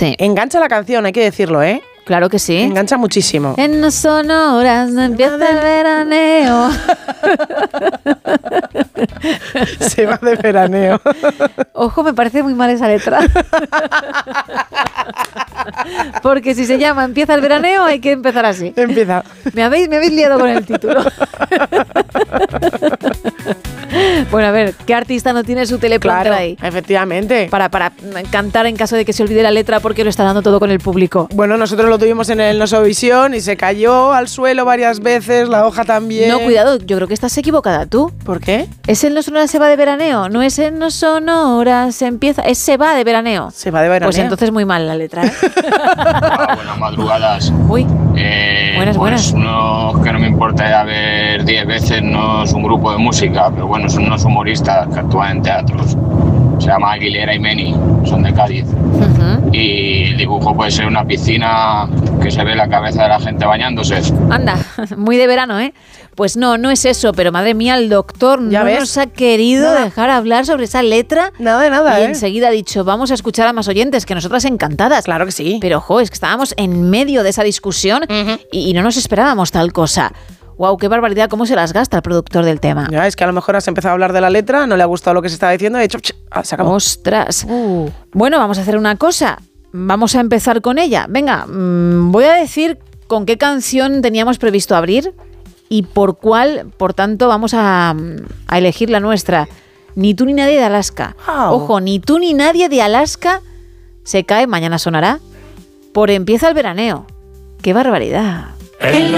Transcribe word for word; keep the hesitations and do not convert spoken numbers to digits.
Sí. Engancha la canción, hay que decirlo, ¿eh? Claro que sí. Engancha muchísimo. En no son horas, no empieza el veraneo. Se va de veraneo. Ojo, me parece muy mal esa letra. Porque si se llama Empieza el veraneo, hay que empezar así. Empieza. Me habéis, me habéis liado con el título. Bueno, a ver, ¿qué artista no tiene su teleprompter Claro, ahí? efectivamente. Para, para cantar en caso de que se olvide la letra porque lo está dando todo con el público. Bueno, nosotros lo tuvimos en el Nosovisión y se cayó al suelo varias veces, la hoja también. No, cuidado, yo creo que estás equivocada tú. ¿Por qué? Es el No son horas, se va de veraneo. No es el No son horas, se empieza. Es se va de veraneo. Se va de veraneo. Pues entonces muy mal la letra, ¿eh? Hola, buenas madrugadas. Uy. Eh, Buenas, pues buenas. uno que no me importa ver diez veces, no es un grupo de música, pero bueno, son unos humoristas que actúan en teatros. Se llama Aguilera y Meni, son de Cádiz. Uh-huh. Y el dibujo puede ser una piscina que se ve la cabeza de la gente bañándose. Anda, muy de verano, ¿eh? Pues no, no es eso, pero madre mía, el doctor ¿Ya no ves? nos ha querido Nada. dejar hablar sobre esa letra. Nada de nada, Y ¿eh? enseguida ha dicho, vamos a escuchar a más oyentes, que nosotras encantadas. Claro que sí. Pero, ojo, es que estábamos en medio de esa discusión Ujú. y, y no nos esperábamos tal cosa. Wow, qué barbaridad, cómo se las gasta el productor del tema. Ya, es que a lo mejor has empezado a hablar de la letra, no le ha gustado lo que se estaba diciendo y ha dicho, "Ch, ah, se acabó". Ostras. Uh. Bueno, vamos a hacer una cosa. Vamos a empezar con ella. Venga, mmm, voy a decir con qué canción teníamos previsto abrir y por cuál, por tanto, vamos a, a elegir la nuestra. Ni tú ni nadie de Alaska. Wow. Ojo, ni tú ni nadie de Alaska se cae, mañana sonará, por Empieza el veraneo. ¡Qué barbaridad!